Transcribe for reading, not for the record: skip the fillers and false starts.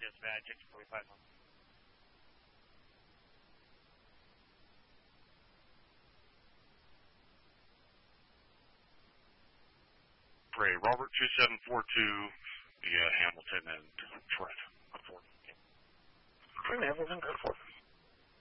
dispatch, X45. Ray, Robert 2742, via Hamilton and Trent. Trent, Hamilton, 4.